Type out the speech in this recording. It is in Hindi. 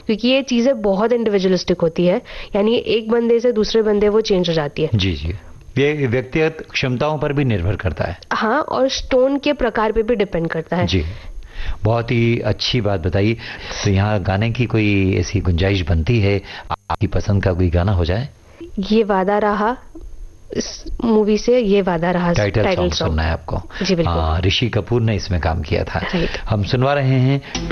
क्योंकि ये चीजें बहुत इंडिविजुअलिस्टिक होती है, यानी एक बंदे से दूसरे बंदे वो चेंज हो जाती है। जी जी, ये व्यक्तिगत क्षमताओं पर भी निर्भर करता है। हाँ, और स्टोन के प्रकार पे भी डिपेंड करता है। जी, बहुत ही अच्छी बात बताई। तो यहाँ गाने की कोई ऐसी गुंजाइश बनती है, आपकी पसंद का कोई गाना हो जाए? ये वादा रहा, इस मूवी से ये वादा रहा टाइटल टाइटल सॉन्ग सुनना है आपको। जी बिल्कुल। ऋषि कपूर ने इसमें काम किया था। राइट। हम सुनवा रहे हैं